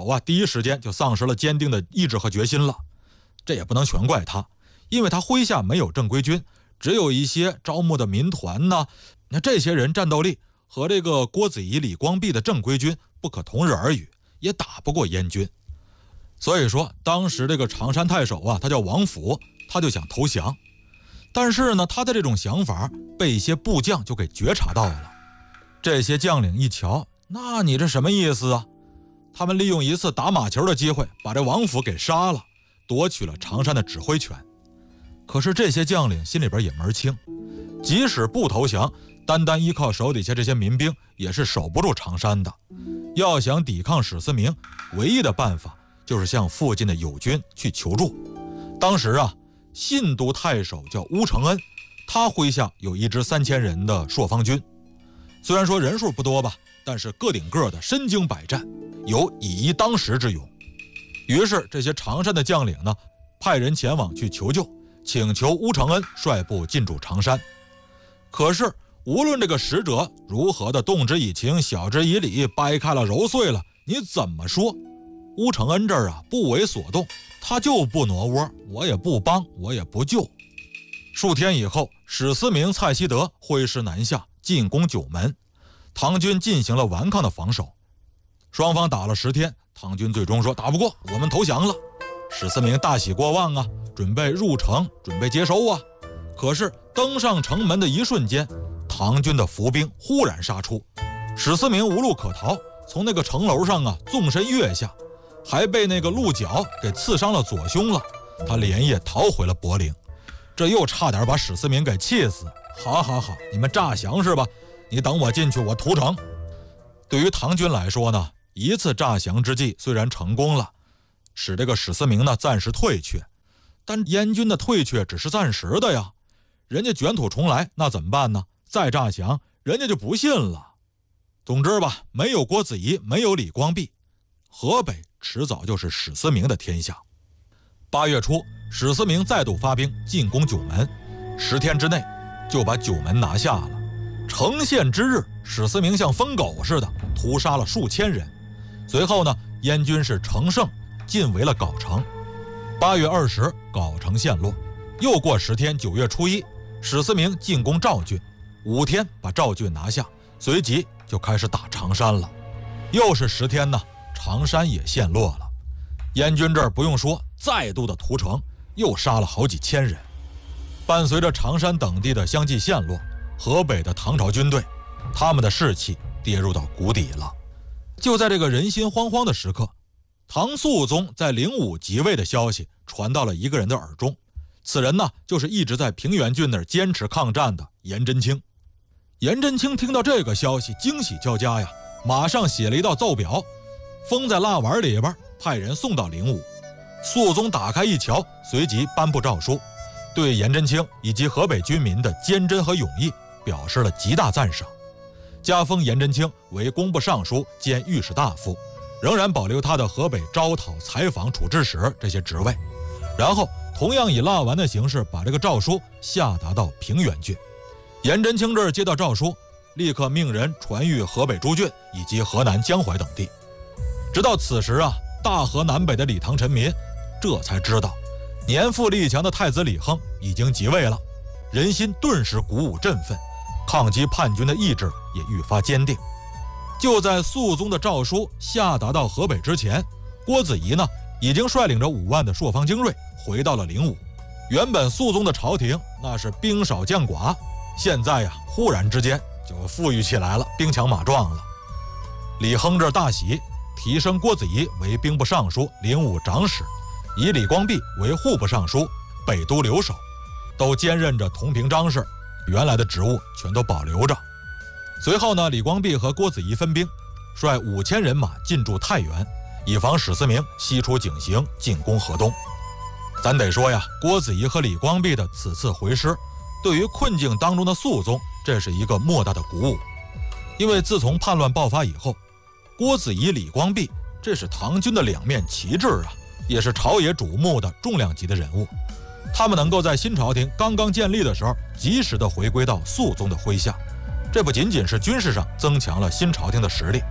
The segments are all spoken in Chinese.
守啊，第一时间就丧失了坚定的意志和决心了。这也不能全怪他，因为他麾下没有正规军，只有一些招募的民团呢。那这些人战斗力和这个郭子仪、李光弼的正规军不可同日而语，也打不过燕军。所以说，当时这个常山太守啊，他叫王府，他就想投降。但是呢，他的这种想法被一些部将就给觉察到了。这些将领一瞧，那你这什么意思啊？他们利用一次打马球的机会，把这王府给杀了，夺取了常山的指挥权。可是这些将领心里边也门清，即使不投降，单单依靠手底下这些民兵也是守不住常山的。要想抵抗史思明，唯一的办法就是向附近的友军去求助。当时啊，信都太守叫乌承恩，他麾下有一支3000人的朔方军，虽然说人数不多吧，但是个顶个的身经百战，有以一当十之勇。于是这些常山的将领呢，派人前往去求救，请求乌承恩率部进驻常山。可是无论这个使者如何的动之以情，晓之以理，掰开了揉碎了，你怎么说，乌承恩这儿啊不为所动，他就不挪窝，我也不帮，我也不救。数天以后，史思明、蔡希德挥师南下，进攻九门，唐军进行了顽抗的防守。双方打了10天，唐军最终说打不过，我们投降了。史思明大喜过望啊，准备入城，准备接收啊。可是登上城门的一瞬间，唐军的伏兵忽然杀出，史思明无路可逃，从那个城楼上啊纵身跃下，还被那个鹿角给刺伤了左胸了。他连夜逃回了柏林，这又差点把史思明给气死。好，你们诈降是吧？你等我进去，我屠城。对于唐军来说呢，一次诈降之计虽然成功了，使这个史思明呢暂时退却，但燕军的退却只是暂时的呀。人家卷土重来，那怎么办呢？再诈降，人家就不信了。总之吧，没有郭子仪，没有李光弼，河北迟早就是史思明的天下。8月初，史思明再度发兵进攻九门，10天之内就把九门拿下了。城陷之日，史思明像疯狗似的屠杀了数千人。随后呢，燕军是乘胜进围了藁城。8月20，藁城陷落。又过10天，9月初1，史思明进攻赵郡，5天把赵郡拿下，随即就开始打常山了。又是10天呢，常山也陷落了。燕军这儿不用说，再度的屠城，又杀了好几千人。伴随着常山等地的相继陷落，河北的唐朝军队，他们的士气跌入到谷底了。就在这个人心惶惶的时刻，唐肃宗在05即位的消息传到了一个人的耳中。此人呢，就是一直在平原郡那儿坚持抗战的颜真卿。颜真卿听到这个消息，惊喜交加呀，马上写了一道奏表，封在蜡碗里边，派人送到05。肃宗打开一瞧，随即颁布诏书，对颜真卿以及河北军民的坚贞和勇毅表示了极大赞赏，加封颜真卿为工部尚书兼御史大夫，仍然保留他的河北招讨、采访、处置使这些职位。然后同样以蜡丸的形式把这个诏书下达到平原郡。颜真卿这儿接到诏书，立刻命人传谕河北诸郡以及河南江淮等地。直到此时啊，大河南北的李唐臣民这才知道，年富力强的太子李亨已经即位了，人心顿时鼓舞振奋，抗击叛军的意志也愈发坚定。就在肃宗的诏书下达到河北之前，郭子仪呢已经率领着5万的朔方精锐回到了05。原本肃宗的朝廷那是兵少将寡，现在呀忽然之间就富裕起来了，兵强马壮了。李亨这大喜，提升郭子仪为兵部尚书、05长史，以李光弼为户部尚书、北都留守，都兼任着同平章事，原来的职务全都保留着。随后呢，李光弼和郭子仪分兵，率5000人马进驻太原，以防史思明西出井陉进攻河东。咱得说呀，郭子仪和李光弼的此次回师，对于困境当中的肃宗，这是一个莫大的鼓舞。因为自从叛乱爆发以后，郭子仪、李光弼这是唐军的两面旗帜啊，也是朝野瞩目的重量级的人物。他们能够在新朝廷刚刚建立的时候，及时的回归到肃宗的麾下，这不仅仅是军事上增强了新朝廷的实力，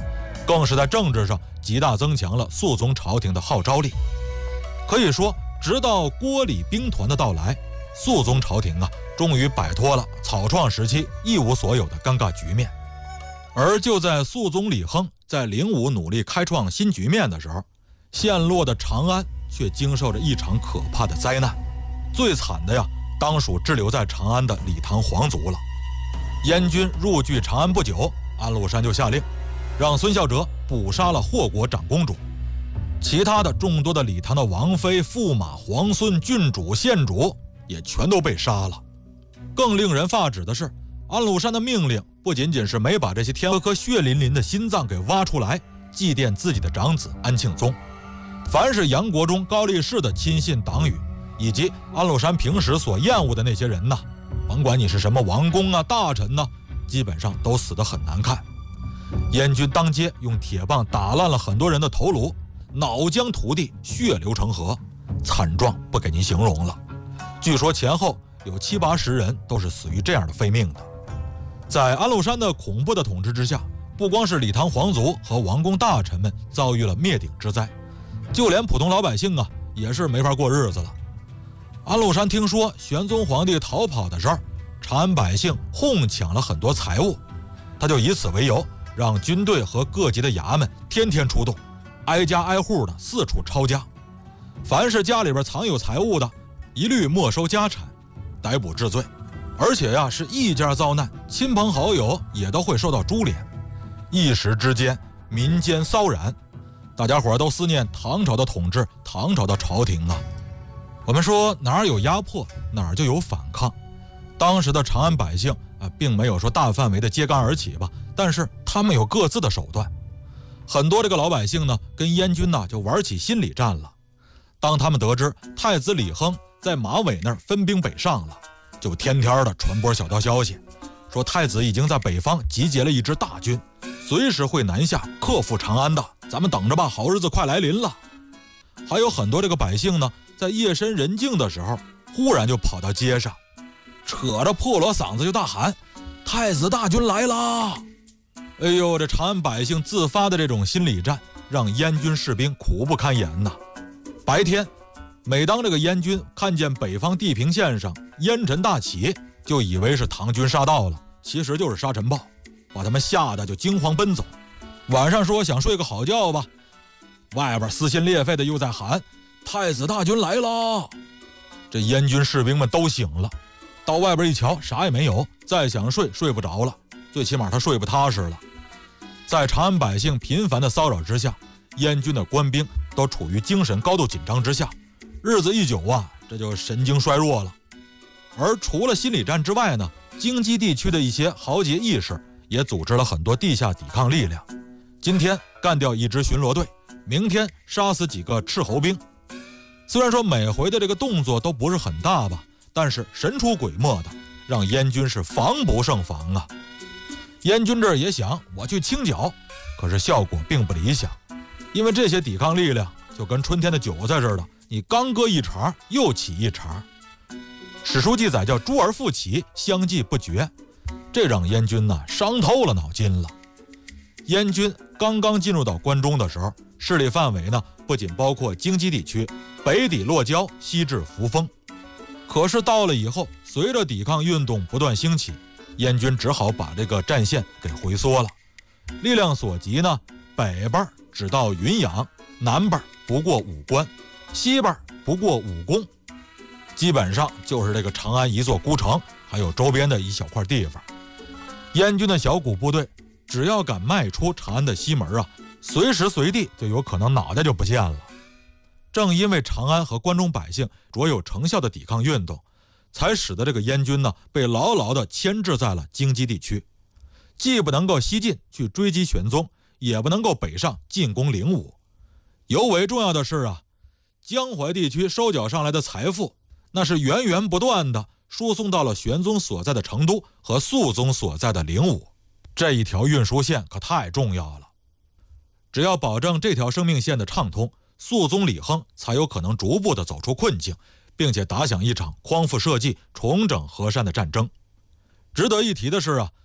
更是在政治上极大增强了肃宗朝廷的号召力。可以说，直到郭李兵团的到来，肃宗朝廷终于摆脱了草创时期一无所有的尴尬局面。而就在肃宗李亨在05努力开创新局面的时候，陷落的长安却经受着一场可怕的灾难。最惨的当属滞留在长安的李唐皇族了。燕军入据长安不久，安禄山就下令让孙孝哲捕杀了霍国长公主，其他的众多的李唐的王妃、驸马、皇孙、郡主、县主也全都被杀了。更令人发指的是，安禄山的命令不仅仅是没把这些天颗血淋淋的心脏给挖出来祭奠自己的长子安庆宗，凡是杨国忠、高力士的亲信党羽，以及安禄山平时所厌恶的那些人甭管你是什么王公大臣基本上都死得很难看。燕军当街用铁棒打烂了很多人的头颅，脑浆涂地，血流成河，惨状不给您形容了。据说前后有70、80人都是死于这样的非命的。在安禄山的恐怖的统治之下，不光是李唐皇族和王公大臣们遭遇了灭顶之灾，就连普通老百姓也是没法过日子了。安禄山听说玄宗皇帝逃跑的时候，长安百姓哄抢了很多财物，他就以此为由，让军队和各级的衙门天天出动，挨家挨户的四处抄家，凡是家里边藏有财物的，一律没收家产，逮捕治罪。而且是一家遭难，亲朋好友也都会受到株连。一时之间民间骚然，大家伙都思念唐朝的统治，唐朝的朝廷我们说哪儿有压迫哪儿就有反抗。当时的长安百姓并没有说大范围的揭竿而起吧，但是他们有各自的手段。很多这个老百姓跟燕军就玩起心理战了。当他们得知太子李亨在马尾那儿分兵北上了，就天天的传播小道消息，说太子已经在北方集结了一支大军，随时会南下克复长安的，咱们等着吧，好日子快来临了。还有很多这个百姓在夜深人静的时候，忽然就跑到街上，扯着破锣嗓子就大喊：太子大军来啦！哎呦，这长安百姓自发的这种心理战，让燕军士兵苦不堪言白天每当这个燕军看见北方地平线上烟尘大起，就以为是唐军杀到了，其实就是沙尘暴，把他们吓得就惊慌奔走。晚上说想睡个好觉吧，外边撕心裂肺的又在喊：太子大军来了！这燕军士兵们都醒了，到外边一瞧，啥也没有，再想睡睡不着了，最起码他睡不踏实了。在长安百姓频繁的骚扰之下，燕军的官兵都处于精神高度紧张之下，日子一久这就神经衰弱了。而除了心理战之外京畿地区的一些豪杰义士也组织了很多地下抵抗力量，今天干掉一支巡逻队，明天杀死几个斥候兵。虽然说每回的这个动作都不是很大吧，但是神出鬼没的，让燕军是防不胜防燕军这儿也想我去清剿，可是效果并不理想，因为这些抵抗力量就跟春天的韭菜似的，你刚割一茬又起一茬。史书记载叫诸而复起，相继不绝，这让燕军伤透了脑筋了。燕军刚刚进入到关中的时候，势力范围不仅包括京畿地区，北抵洛郊，西至扶风。可是到了以后，随着抵抗运动不断兴起，燕军只好把这个战线给回缩了。力量所及北边只到云阳，南边不过武关，西边不过武功，基本上就是这个长安一座孤城，还有周边的一小块地方。燕军的小股部队只要敢迈出长安的西门随时随地就有可能脑袋就不见了。正因为长安和关中百姓卓有成效的抵抗运动，才使得这个燕军被牢牢地牵制在了京畿地区，既不能够西进去追击玄宗，也不能够北上进攻灵武。尤为重要的是江淮地区收缴上来的财富，那是源源不断地输送到了玄宗所在的成都和肃宗所在的灵武。这一条运输线可太重要了，只要保证这条生命线的畅通，肃宗李亨才有可能逐步地走出困境，并且打响一场匡复社稷、重整河山的战争。值得一提的是